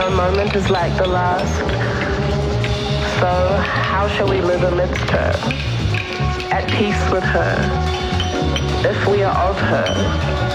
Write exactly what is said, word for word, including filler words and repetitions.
No moment is like the last. So how shall we live amidst her, at peace with her, if we are of her?